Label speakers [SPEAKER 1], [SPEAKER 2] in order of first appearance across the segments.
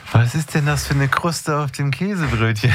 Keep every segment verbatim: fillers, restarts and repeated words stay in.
[SPEAKER 1] Was ist denn das für eine Kruste auf dem Käsebrötchen?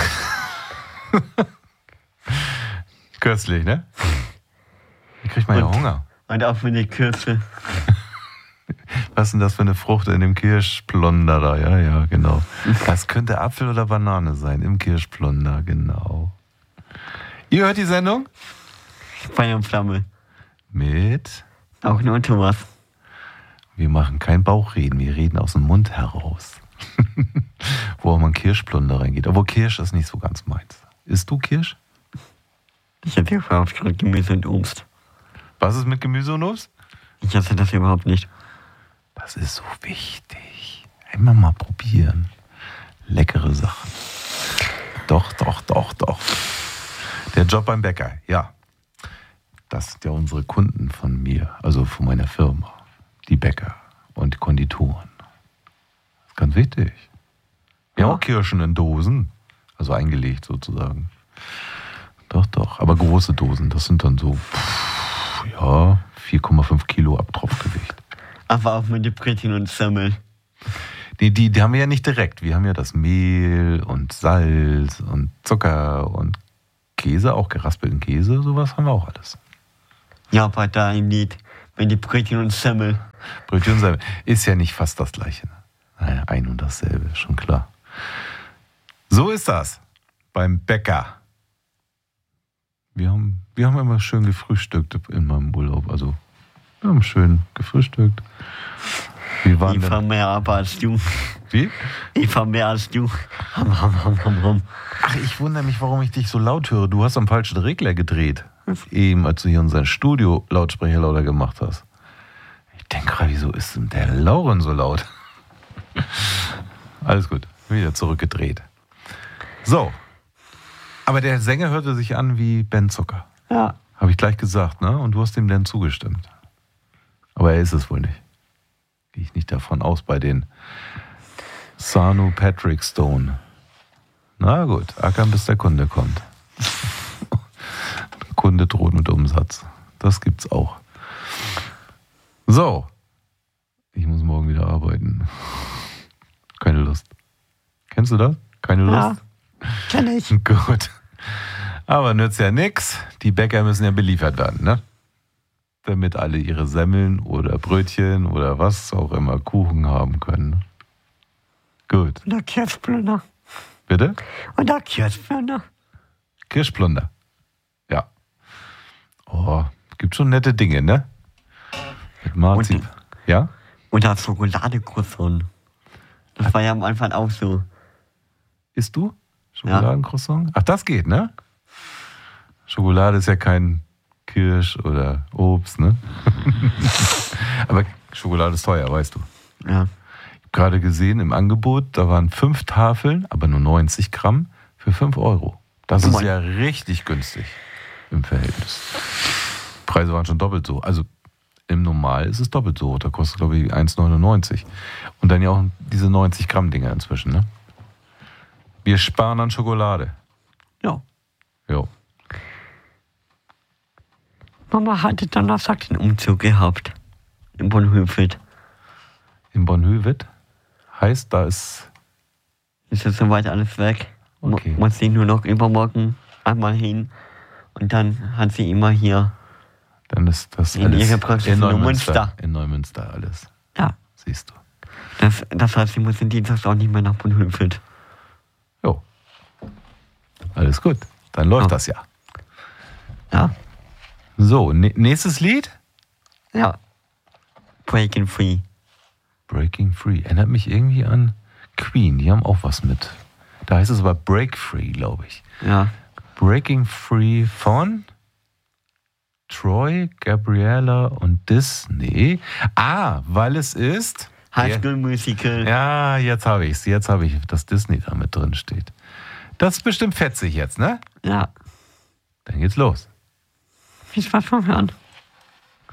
[SPEAKER 1] Köstlich, ne? Da kriegt man ja Hunger.
[SPEAKER 2] Und auch für eine Kirsche.
[SPEAKER 1] Was ist denn das für eine Frucht in dem Kirschplunder da? Ja, ja, genau. Das könnte Apfel oder Banane sein, im Kirschplunder, genau. Ihr hört die Sendung?
[SPEAKER 2] Feuer und Flamme.
[SPEAKER 1] Mit?
[SPEAKER 2] Auch nur Thomas.
[SPEAKER 1] Wir machen kein Bauchreden, wir reden aus dem Mund heraus. Wo auch mal ein Kirschplunder reingeht. Obwohl Kirsch ist nicht so ganz meins. Isst du Kirsch?
[SPEAKER 2] Ich esse überhaupt gerade Gemüse und Obst.
[SPEAKER 1] Was ist mit Gemüse und Obst?
[SPEAKER 2] Ich esse das überhaupt nicht.
[SPEAKER 1] Das ist so wichtig. Immer mal probieren. Leckere Sachen. Doch, doch, doch, doch. Der Job beim Bäcker, ja. Das sind ja unsere Kunden von mir, also von meiner Firma. Die Bäcker und Konditoren. Das ist ganz wichtig. Ja, auch Kirschen in Dosen. Also eingelegt sozusagen. Doch, doch. Aber große Dosen. Das sind dann so, pff, ja, vier Komma fünf Kilo Abtropfgewicht.
[SPEAKER 2] Aber auch mit den Brötchen und Semmeln.
[SPEAKER 1] Die, die, die haben wir ja nicht direkt. Wir haben ja das Mehl und Salz und Zucker und Käse, auch geraspelten Käse. Sowas haben wir auch alles.
[SPEAKER 2] Ja, aber da im Lied mit den Brötchen und Semmel.
[SPEAKER 1] Brötchen und Semmel ist ja nicht fast das Gleiche. Naja, ein und dasselbe, schon klar. So ist das beim Bäcker. Wir haben, wir haben immer schön gefrühstückt in meinem Urlaub. Also, wir haben schön gefrühstückt. Wir waren
[SPEAKER 2] ich fahr mehr ab als du.
[SPEAKER 1] Wie?
[SPEAKER 2] Ich fahr mehr als du. Hum, hum, hum, hum, hum.
[SPEAKER 1] Ach, ich wundere mich, warum ich dich so laut höre. Du hast am falschen Regler gedreht. Eben, als du hier unseren Studio-Lautsprecher lauter gemacht hast. Ich denke gerade, wieso ist denn der Lauren so laut? Alles gut, wieder zurückgedreht. So. Aber der Sänger hörte sich an wie Ben Zucker.
[SPEAKER 2] Ja.
[SPEAKER 1] Habe ich gleich gesagt, ne? Und du hast ihm dann zugestimmt. Aber er ist es wohl nicht. Gehe ich nicht davon aus bei den Sanu Patrick Stone. Na gut, ackern bis der Kunde kommt. Kunde droht mit Umsatz. Das gibt's auch. So. Ich muss morgen wieder arbeiten. Keine Lust. Kennst du das? Keine Lust?
[SPEAKER 2] Ja, kenn ich.
[SPEAKER 1] Gut. Aber nützt ja nix. Die Bäcker müssen ja beliefert werden, ne? Damit alle ihre Semmeln oder Brötchen oder was auch immer Kuchen haben können. Gut.
[SPEAKER 2] Und der Kirschplunder.
[SPEAKER 1] Bitte?
[SPEAKER 2] Und der Kirschplunder.
[SPEAKER 1] Kirschplunder. Ja. Oh, gibt schon nette Dinge, ne? Mit Marzipan.
[SPEAKER 2] Und-
[SPEAKER 1] Ja?
[SPEAKER 2] Und der Schokoladecroissant. Das war ja am Anfang auch so.
[SPEAKER 1] Isst du Schokoladencroissant? Ach, das geht, ne? Schokolade ist ja kein Kirsch oder Obst, ne? Aber Schokolade ist teuer, weißt du.
[SPEAKER 2] Ja.
[SPEAKER 1] Ich habe gerade gesehen im Angebot, da waren fünf Tafeln, aber nur neunzig Gramm für fünf Euro. Das
[SPEAKER 2] Oh
[SPEAKER 1] ist
[SPEAKER 2] Mann.
[SPEAKER 1] ja richtig günstig im Verhältnis. Preise waren schon doppelt so. Also im Normal ist es doppelt so. Da kostet, glaube ich, eins neunundneunzig. Und dann ja auch diese neunzig Gramm Dinger inzwischen, ne? Wir sparen an Schokolade.
[SPEAKER 2] Ja.
[SPEAKER 1] Jo.
[SPEAKER 2] Mama hatte Donnerstag den Umzug gehabt. In Bonhoefeld.
[SPEAKER 1] In Bonhoefeld heißt, da ist.
[SPEAKER 2] Ist jetzt soweit alles weg. Mu-
[SPEAKER 1] Okay.
[SPEAKER 2] Muss sie nur noch übermorgen einmal hin. Und dann hat sie immer hier.
[SPEAKER 1] Dann ist das
[SPEAKER 2] In
[SPEAKER 1] alles
[SPEAKER 2] ihrer Praxis
[SPEAKER 1] in
[SPEAKER 2] in
[SPEAKER 1] Neumünster.
[SPEAKER 2] Neumünster.
[SPEAKER 1] In Neumünster alles.
[SPEAKER 2] Ja.
[SPEAKER 1] Siehst du.
[SPEAKER 2] Das, das heißt, sie muss den Dienstag auch nicht mehr nach Bonhoefeld.
[SPEAKER 1] Jo. Alles gut. Dann läuft
[SPEAKER 2] Ja.
[SPEAKER 1] das ja.
[SPEAKER 2] Ja.
[SPEAKER 1] So, n- nächstes Lied?
[SPEAKER 2] Ja. Breaking Free.
[SPEAKER 1] Breaking Free. Erinnert mich irgendwie an Queen. Die haben auch was mit. Da heißt es aber Break Free, glaube ich.
[SPEAKER 2] Ja.
[SPEAKER 1] Breaking Free von Troy, Gabriella und Disney. Ah, weil es ist...
[SPEAKER 2] High School Musical.
[SPEAKER 1] Ja, jetzt habe ich es. Jetzt habe ich, dass Disney da mit drin steht. Das ist bestimmt fetzig jetzt, ne?
[SPEAKER 2] Ja.
[SPEAKER 1] Dann geht's los.
[SPEAKER 2] Viel Spaß beim Hören.